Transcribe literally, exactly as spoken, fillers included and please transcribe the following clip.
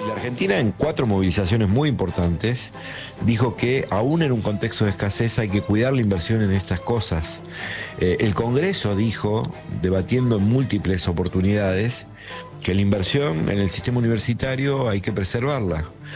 La Argentina, en cuatro movilizaciones muy importantes, dijo que aún en un contexto de escasez hay que cuidar la inversión en estas cosas. Eh, el Congreso dijo, debatiendo en múltiples oportunidades, que la inversión en el sistema universitario hay que preservarla.